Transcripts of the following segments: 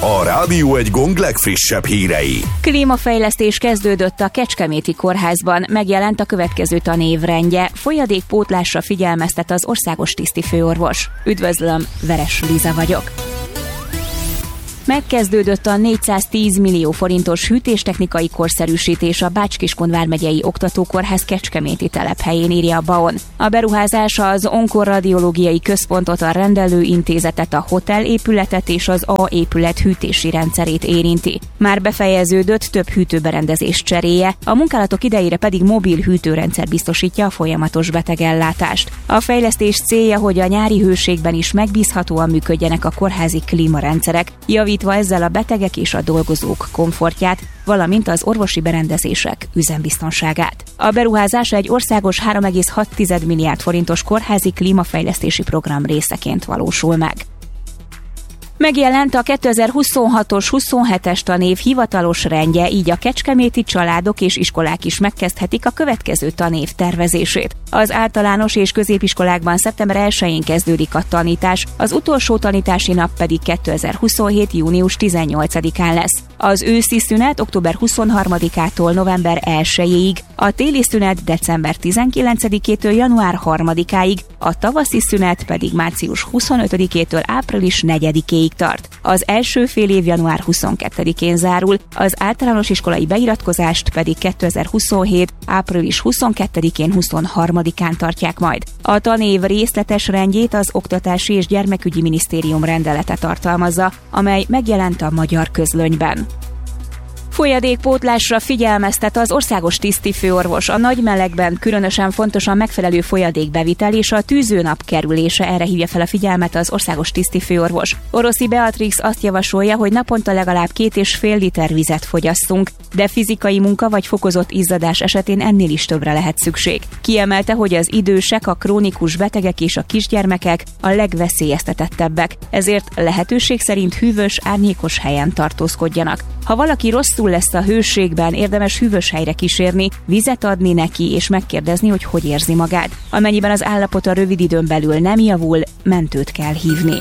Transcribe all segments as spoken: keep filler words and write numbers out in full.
A Rádió egy Gong legfrissebb hírei. Klímafejlesztés kezdődött a Kecskeméti Kórházban, megjelent a következő tanév rendje, folyadékpótlásra figyelmeztet az országos tisztifőorvos. Üdvözlöm, Veres Liza vagyok. Megkezdődött a négyszáztíz millió forintos hűtéstechnikai korszerűsítés a Bács-Kiskun vármegyei oktatókórház kecskeméti telephelyén, írja a bé á o en. A beruházás az onkoradiológiai központot, a rendelőintézetet, a hotelépületet és az A épület hűtési rendszerét érinti. Már befejeződött több hűtőberendezés cseréje, a munkálatok idejére pedig mobil hűtőrendszer biztosítja a folyamatos betegellátást. A fejlesztés célja, hogy a nyári hőségben is megbízhatóan működjenek a kórházi klímarendszerek, javítva ezzel a betegek és a dolgozók komfortját, valamint az orvosi berendezések üzembiztonságát. A beruházás egy országos három egész hat milliárd forintos kórházi klímafejlesztési program részeként valósul meg. Megjelent a kétezer-huszonhatos huszonhetes tanév hivatalos rendje, így a kecskeméti családok és iskolák is megkezdhetik a következő tanév tervezését. Az általános és középiskolákban szeptember elsején kezdődik a tanítás, az utolsó tanítási nap pedig kétezer-huszonhét június tizennyolcadikán lesz. Az őszi szünet október huszonharmadikától november elsejéig, a téli szünet december tizenkilencedikétől január harmadikáig, a tavaszi szünet pedig március huszonötödikétől április negyedikéig tart. Az első fél év január huszonkettedikén zárul, az általános iskolai beiratkozást pedig kétezer-huszonhét április huszonkettedikén huszonharmadikán tartják majd. A tanév részletes rendjét az Oktatási és Gyermekügyi Minisztérium rendelete tartalmazza, amely megjelent a Magyar Közlönyben. Folyadékpótlásra figyelmeztet az országos tisztifőorvos. A nagy melegben különösen fontos a megfelelő folyadékbevitel és a tűzőnap kerülése, erre hívja fel a figyelmet az országos tisztifőorvos. Oroszi Beatrix azt javasolja, hogy naponta legalább két és fél liter vizet fogyasszunk, de fizikai munka vagy fokozott izzadás esetén ennél is többre lehet szükség. Kiemelte, hogy az idősek, a krónikus betegek és a kisgyermekek a legveszélyeztetettebbek, ezért lehetőség szerint hűvös, árnyékos helyen tartózkodjanak. Ha valaki rosszul lesz a hőségben, érdemes hűvös helyre kísérni, vizet adni neki és megkérdezni, hogy hogy érzi magát. Amennyiben az állapota rövid időn belül nem javul, mentőt kell hívni.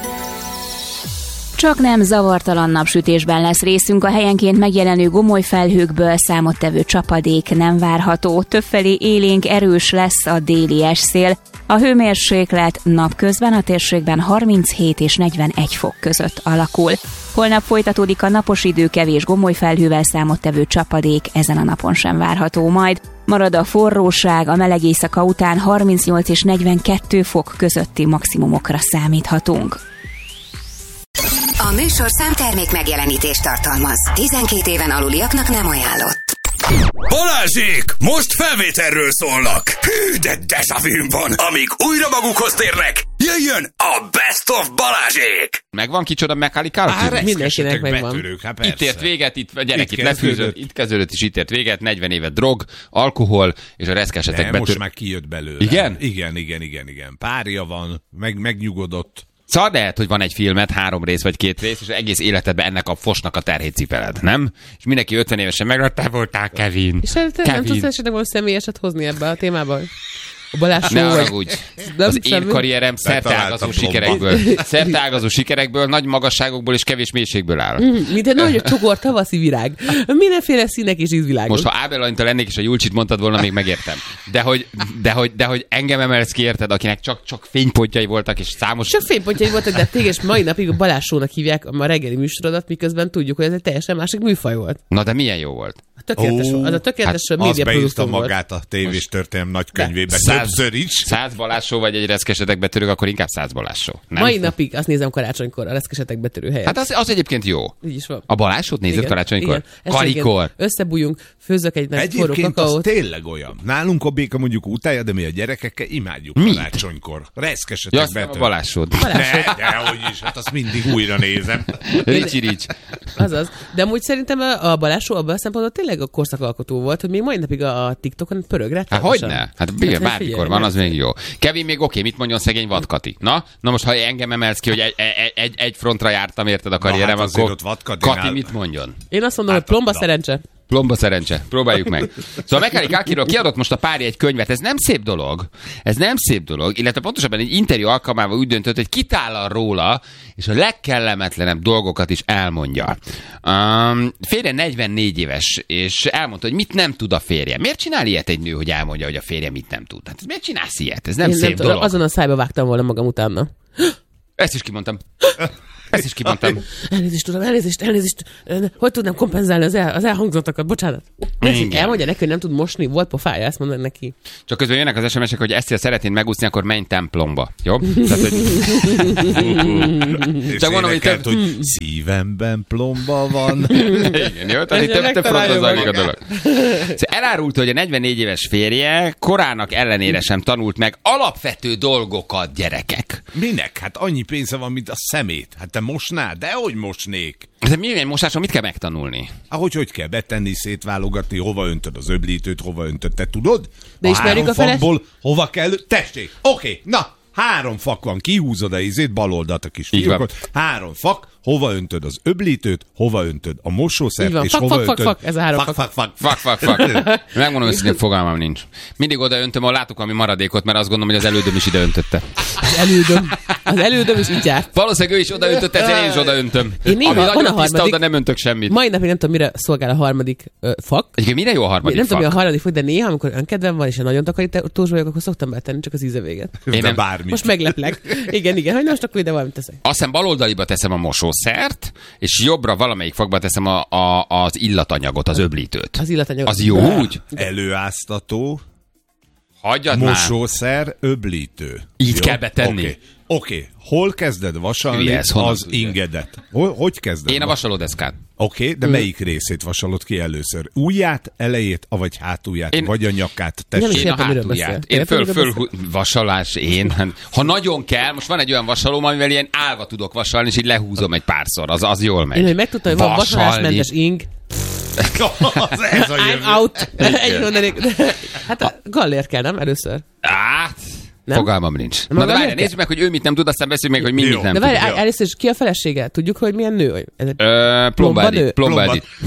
Csak nem zavartalan napsütésben lesz részünk, a helyenként megjelenő gomoly felhőkből számottevő csapadék nem várható. Többfelé élénk erős lesz a déli esszél. A hőmérséklet napközben a térségben harminchét és negyvenegy fok között alakul. Holnap folytatódik a napos idő, kevés gomoly felhővel számottevő csapadék ezen a napon sem várható majd. Marad a forróság, a meleg éjszaka után harmincnyolc és negyvenkettő fok közötti maximumokra számíthatunk. A műsorszám termék megjelenítést tartalmaz. tizenkét éven aluliaknak nem ajánlott. Balázsék! Most felvételről szólnak! Hű, de dezsavűm van! Amíg újra magukhoz térnek, jöjjön a Best of Balázsék! Megvan kicsoda Macaulay Culkin? Mindenkinek megvan. Betörők, hát Itt ért véget, itt, gyerek, itt, itt lefűzött, itt kezdődött és itt ért véget, negyven évet drog, alkohol és a reszkesetek betörők. betör... Most már kijött belőle. Igen? Igen, igen, igen, igen. Párja van, meg, megnyugodott. Szóval lehet, hogy van egy filmet, három rész vagy két rész, és egész életedben ennek a fosnak a terhét cipeled, nem? És mindenki ötven évesen meglett, te voltál Kevin. És te nem tudsz esetleg valami személyeset hozni ebbe a témába? A Balázs ne vagy... haragudj. Az én karrierem szerteágazó sikerekből, szerteágazó sikerekből, nagy magasságokból és kevés mélységből áll. Mm, mint egy nagy csokor tavaszi virág. Mindenféle színek és ízvilágok. Most, ha Ábel Anita lennék és a Julcsit mondtad volna, még megértem. De hogy, de hogy, de hogy engem emelsz ki, érted, akinek csak, csak fénypontjai voltak, és számos... Csak fénypontjai voltak, de téged mai napig a Balázs Show-nak hívják a reggeli műsorodat, miközben tudjuk, hogy ez egy teljesen másik műfaj volt. Na de milyen jó volt. A tökéletes, oh, az a tökéletes hát médiaproduktum volt. Magát a tévés történelem nagykönyvébe többször is. Száz Balázs Show vagy egy reszkesetek betörők, akkor inkább száz Balázs Show. Nem? Mai napig azt nézem karácsonykor, a reszkesetek betörő helyet. Hát az, az egyébként jó. Így is van. A Balázs Show-t nézed igen, karácsonykor? Igen. Karikor. Összebújjunk, főzök egy nagy forró kakaót. Egyébként az tényleg olyan. Nálunk a béka mondjuk utálja, de mi a gyerekekkel imádjuk mit? Karácsonykor. Reszkesetek ja, betörő. A Balázs Show-t. Ne, dehogy is, hát azt mindig újra nézem. Ricsi rics. Azaz. De amúgy szerintem a Balázs Show abban a szempontból tényleg a korszakalkotó volt, hogy még mai napig a TikTokon pörög rá. Hát hogyne? Hát igen, bármikor van, az még jó. Kevin még oké, mit mondjon szegény vadkati? Na, na most ha engem emelsz ki, hogy egy, egy, egy, egy frontra jártam, érted a karrierem, hát akkor Kati mit mondjon? Én azt mondom, hát hogy plomba szerencse. Plomba szerencse. Próbáljuk meg. Szóval Macaulay Culkinról kiadott most a párja egy könyvet. Ez nem szép dolog. Ez nem szép dolog. Illetve pontosabban egy interjú alkalmával úgy döntött, hogy kitállal róla, és a legkellemetlenebb dolgokat is elmondja. Um, férje negyvennégy éves, és elmondta, hogy mit nem tud a férje. Miért csinál ilyet egy nő, hogy elmondja, hogy a férje mit nem tud? Hát miért csinálsz ilyet? Ez nem Én szép nem tudom, dolog. azon a szájba vágtam volna magam utána. Ezt is kimondtam. Ezt is kimondtam. Elnézést, tudom, elnézést, elnézést. Hogy tudnám kompenzálni az, el, az elhangzottakat? Bocsánat. Igen. Elmondja neki, hogy nem tud mosni, volt pofája, ezt mondani neki. Csak közben jönnek az es em es-ek, hogy ezt, ha szeretnéd megúszni, akkor menj templomba. Jó? Tehát, hogy... És Csak mondom, hogy énekelt, te- hogy szívemben plomba van. Igen, jó? Tehát itt te, te frontra zajlik a dolog. Szóval elárulta, hogy a negyvennégy éves férje korának ellenére sem tanult meg alapvető dolgokat, gyerekek. Minek? Hát annyi pénze van, mint a szemét. Hát te mosnád? De hogy mosnék? De milyen mosáson mit kell megtanulni? Ahogy hogy kell betenni, szétválogatni, hova öntöd az öblítőt, hova öntöd, te tudod? De a ismerjük három a feles- fakból hova kell... Tessék, oké, okay, na, három fak van, kihúzod a izét, bal oldalt a kis Így van. fiókot, három fak, hova öntöd az öblítőt, hova öntöd a mosószert, Így van, és fak, hova fak, fak, öntöd... fak, ez a három fak. fak. Fak, fak, Fak, fak, fak. Megmondom őszintén, fogalmam nincs. Mindig oda öntöm, ahol látok valami maradékot, mert azt gondolom, hogy az elődöm is ide öntötte. Az elődöm. Az elődöm is így járt. Valószínűleg ő is oda öntötte, ezért én is oda öntöm. Én néha- Ami van a nagyon tiszta, harmadik- oda nem öntök semmit. Mai napig nem tudom, mire szolgál a harmadik ö, fak. Egyébként mire jó a harmadik Nem tudom, mi a fak? harmadik fak, de néha, amikor önkedvem van, és nagyon takarítós vagyok, akkor szoktam betenni csak az íze véget. Én de nem- bármit. Most megleplek. Igen, igen, hogy most akkor ide valamit teszek. Azt hiszem baloldaliba teszem a mosószert, és jobbra valamelyik fakba teszem a, a, az illatanyagot, az öblítőt. Az illatanyag. Az jó úgy? Előáztató, Hagyjad már. mosószer, öblítő. Így kell betenni? Oké. Okay. Okay. Hol kezded vasalni Hülye, ez honnan az tudja? ingedet? Hol, hogy kezded? Én a vasalódeszkán. Oké, okay, de melyik részét vasalod ki először? Ujját, elejét, vagy hátulját, Én- én... vagy a nyakát? Nem is Tessék. Én a értem, miről hátulját. beszél. Én Értem, föl, miről föl, vasalás, én. Ha nagyon kell, most van egy olyan vasalóm, amivel ilyen állva tudok vasalni, és így lehúzom egy párszor. Az, az jól megy. Én, hogy megtudtam, hogy van Vasalni. vasalásmentes ing. Az, ez a jövő. I'm out. Egy mondanék. Hát a Gallért kell, nem? Először. Át! Nem? Fogalmam nincs. Nem, Na de nem várj, kell. nézzük meg, hogy ő mit nem tud, aztán beszéljük meg, hogy mi Jó. mit nem De tud. várj, először is ki a felesége? Tudjuk, hogy milyen nő? Vagy ez egy... Ö, Plomba Plomba Edith. nő? Plomba Plomba. Edith.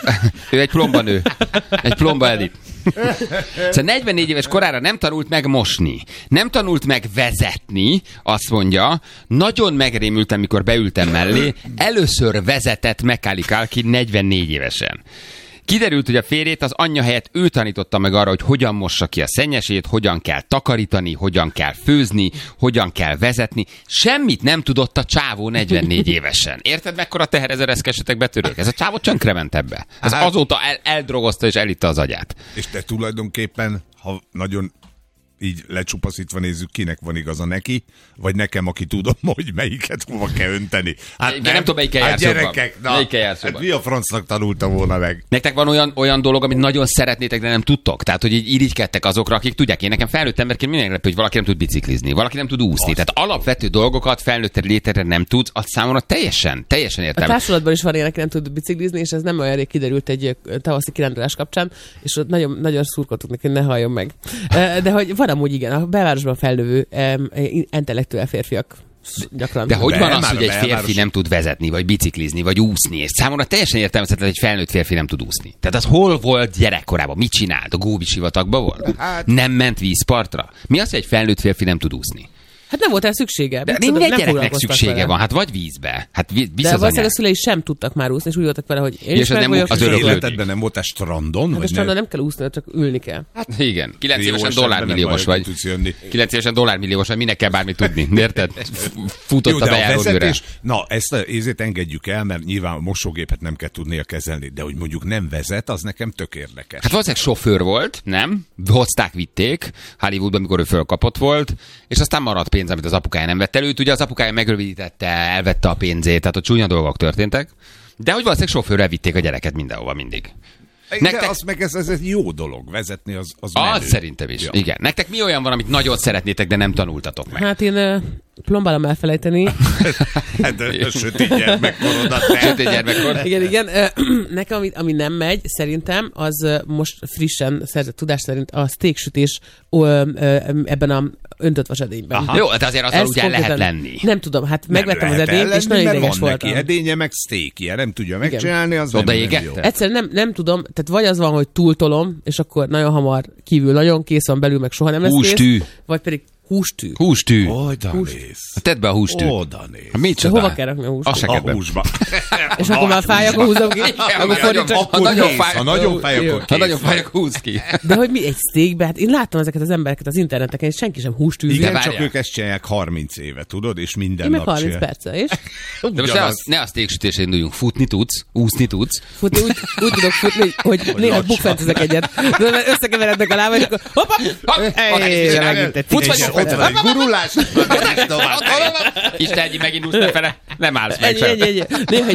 Ő egy plomba nő. Egy plomba Edith. Szóval negyvennégy éves korára nem tanult meg mosni. Nem tanult meg vezetni, azt mondja. Nagyon megrémültem, mikor beültem mellé. Először vezetett Macaulay Culkin negyvennégy évesen. Kiderült, hogy a férjét az anyja helyett ő tanította meg arra, hogy hogyan mossa ki a szennyesét, hogyan kell takarítani, hogyan kell főzni, hogyan kell vezetni. Semmit nem tudott a csávó negyvennégy évesen. Érted, mekkora teher ez a reszkesetek betörők? Ez a csávó csönkrement ebbe. Ez Hát- azóta el, eldrogozta és elitta az agyát. És te tulajdonképpen, ha nagyon így lecsupaszítva nézzük, kinek van igaza, neki, vagy nekem, aki tudom, hogy melyiket hova kell önteni. Hát Igen, nem tudom, melyikkel hát jársz jobban. gyerekek, na, Melyikkel jársz hát jobban. mi a francnak tanulta volna meg? Nektek van olyan, olyan dolog, amit nagyon szeretnétek, de nem tudtok? Tehát, hogy így irigykedtek azokra, akik tudják. Én nekem felnőtt emberként mindig meglepő, hogy valaki nem tud biciklizni, valaki nem tud úszni. Tehát alapvető dolgokat felnőtt létre nem tudsz, az számomra teljesen, teljesen A értem. társulatban is van ilyen, aki nem tud biciklizni, és ez nem olyan rég kiderült egy ö, tavaszi kirándulás kapcsán, és ott nagyon, nagyon szurkoltuk neki, hogy ne halljon meg. Ö, De hogy van amúgy igen, a belvárosban felnövő em, intellektuál férfiak gyakran. De hogy De van az, már hogy a egy belváros- férfi nem tud vezetni, vagy biciklizni, vagy úszni? És számomra teljesen értelmezhetetlen, hogy egy felnőtt férfi nem tud úszni. Tehát az hol volt gyerekkorában? Mit csinált? A Góbi sivatagban volt? Hát- Nem ment vízpartra? Mi az, hogy egy felnőtt férfi nem tud úszni? Hát nem volt rá szüksége. De Mit nem tudom, egy nem gyereknek foglalkoztak szüksége vele. van, hát vagy vízbe. Hát vi- visz De az valószínűleg anyát. a szülei sem tudtak már úszni, és úgy voltak vele, hogy én És is az meg nem vagyok. az és öröklő- akkor- Életedben nem voltál strandon? Hát a vagy strandon nem? nem kell úszni, csak ülni kell. Hát igen, kilenc Jó évesen esetben dollármilliómos nem baj, vagy. tudsz jönni. kilenc évesen dollármilliómos vagy, minek kell bármit tudni, érted? F- Futott Jó, a de a bejáródőre. vezetés, na ezt a ézét engedjük el, mert nyilván a mosógépet nem kell tudnia kezelni, de hogy mondjuk nem vezet, az nekem tök érdekes. Hát valószínűleg sofőr volt, nem? Hozták, vitték Hollywoodban, amikor ő fölkapott volt, és aztán maradt pénz, amit az apukája nem vett előtt. Ugye az apukája megrövidítette, elvette a pénzét, tehát ott csúnya dolgok történtek. De hogy valószínűleg sofőrrel vitték a gyereket mindenhova mindig. De nektek- az meg ez, ez egy jó dolog, vezetni az, az Az menő. szerintem is. Ja. Igen. Nektek mi olyan van, amit nagyon szeretnétek, de nem tanultatok meg? Hát én ö, Plombálom elfelejteni. Hát a sötét gyermekkorodat. Sötét gyermekkor. Igen, igen. Nekem, ami, ami nem megy, szerintem, az most frissen szerzett tudás szerint a steaksütés ebben a öntött vasedényben. Aha. Jó, hát azért azzal ugye lehet lenni. Nem tudom, hát megvettem az edényt, és nagyon ideges voltam. Neki edénye, meg steakje, nem tudja megcsinálni, az oda nem, nem jó. Egyszerűen nem, nem tudom, tehát vagy az van, hogy túltolom, és akkor nagyon hamar kívül nagyon kész van, belül meg soha nem lesz hústű. Kész, vagy pedig hústű. Hústű. Oda Húst. néz. Tedd be a hústűt. Oda néz. Ha mit Hova kell rakni a hústűt? A húsba. És akkor már fáj, akkor húzom ki. Akkor fordítsak. Ha nagyon fáj, ha nagyon fáj, akkor kész. Ha nagyon fáj, akkor húz ki. De hogy mi egy steakbe? Hát én láttam ezeket az embereket az interneteken, és senki sem hústűzik. Igen, De csak várjál. ők ezt csinálják harminc éve, tudod, és minden Én meg nap harminc csinálják. perce, és De most ne, az, ne a steaksütésre induljunk. Futni tudsz, úszni tudsz. futni, úgy, úgy tudok futni, hogy néha lacsa. bukfentezek egyet. De mert összekeverednek a lába, és akkor hoppa! Ej, megint egy Futsz vagy tisztes Ott van egy gurulás, Istenji megint úsz lefele. Nem állsz meg Ennyi, sem. ennyi, ennyi. Néha